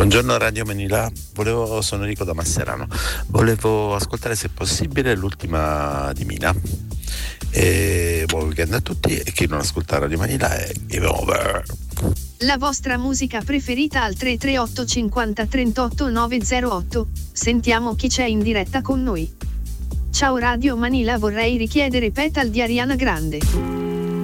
Buongiorno Radio Manila, sono Enrico da Masserano, volevo ascoltare se possibile l'ultima di Mina. E buon weekend a tutti, e chi non ascolta Radio Manila è Game Over. La vostra musica preferita al 338 50 38 908. Sentiamo chi c'è in diretta con noi. Ciao Radio Manila, vorrei richiedere Petal di Ariana Grande.